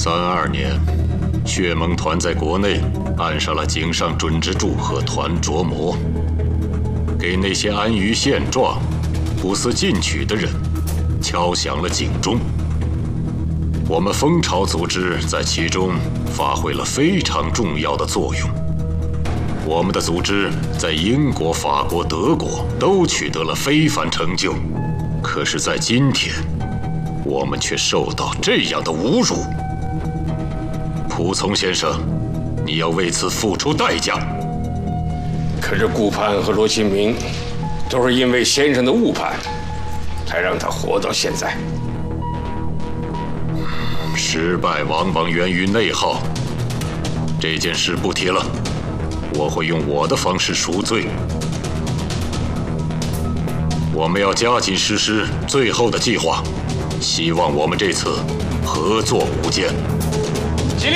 32年，血盟团在国内按下了井上准之助和团琢磨，给那些安于现状、不思进取的人敲响了警钟。我们蜂巢组织在其中发挥了非常重要的作用。我们的组织在英国、法国、德国都取得了非凡成就，可是，在今天，我们却受到这样的侮辱。蒲松先生，你要为此付出代价。 可是顾盼和罗新明都是因为先生的误判，才让他活到现在。 失败往往源于内耗。这件事不提了，我会用我的方式赎罪。我们要加紧实施最后的计划，希望我们这次合作无间。 起立！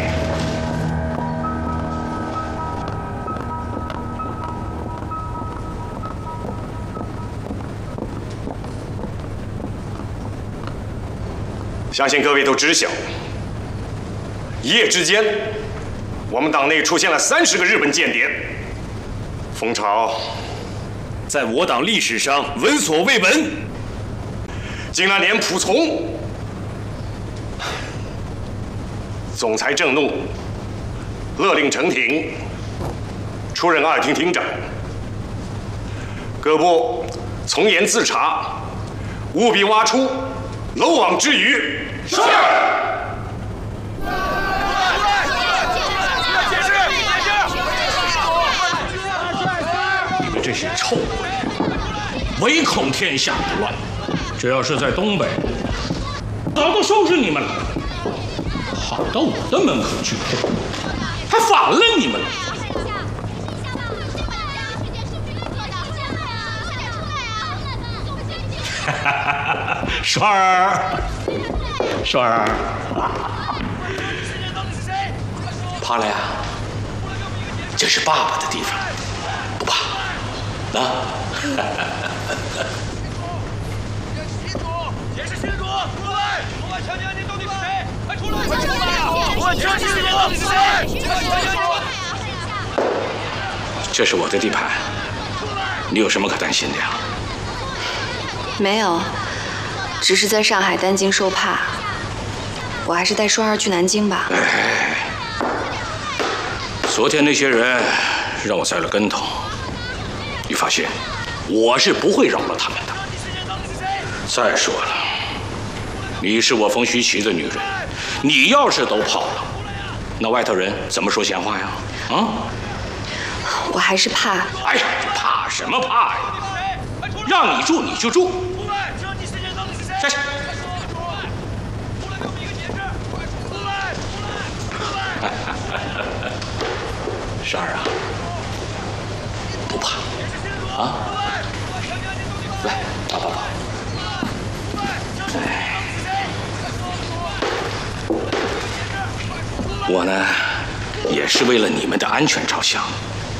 相信各位都知晓，一夜之间，我们党内出现了30个日本间谍。蜂巢在我党历史上闻所未闻，竟然连蒲从、总裁郑怒勒令程挺出任2厅厅长，各部从严自查，务必挖出漏网之鱼。是。 你们这些臭鬼，唯恐天下不乱。这要是在东北，早都收拾你们了。跑到我的门口聚会，还反了你们了。双儿，双儿， 怕了呀？这是爸爸的地方，不怕。啊！ 解释清楚！出来！我问强奸你到底是谁？快出来！快出来！我问强奸你到底是谁？ 这是我的地盘，你有什么可担心的呀？ 没有，只是在上海担惊受怕。我还是带双儿去南京吧。 昨天那些人让我栽了跟头，你放心，我是不会饶了他们的。再说了，你是我冯虚奇的女人，你要是都跑了，那外头人怎么说闲话呀？啊？ 我还是怕。 哎呀，怕什么怕呀？让你住你就住。下去。十二啊，不怕啊！来，抱抱抱。我呢，也是为了你们的安全着想。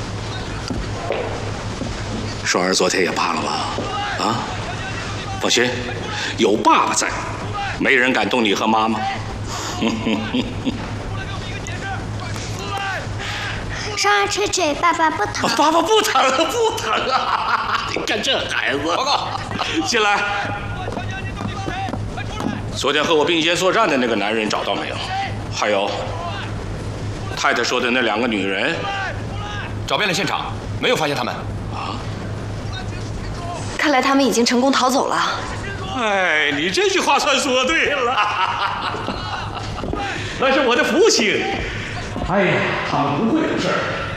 双儿昨天也怕了吗？啊？放心，有爸爸在，没人敢动你和妈妈。 双儿吹吹，爸爸不疼。 爸爸不疼，不疼啊！你看这孩子。报告，进来。昨天和我并肩作战的那个男人找到没有？还有，太太说的那2个女人， 找遍了现场，没有发现他们。 啊？ 看来他们已经成功逃走了。 哎，你这句话算说对了，那是我的福星。哎呀，他们不会有事儿。